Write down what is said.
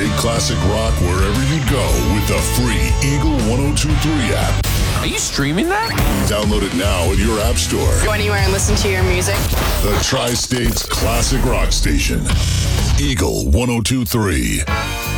Take classic rock wherever you go with the free Eagle 1023 app. Are you streaming that? Download it now at your app store. Go anywhere and listen to your music. The Tri-State's classic rock station. Eagle 1023.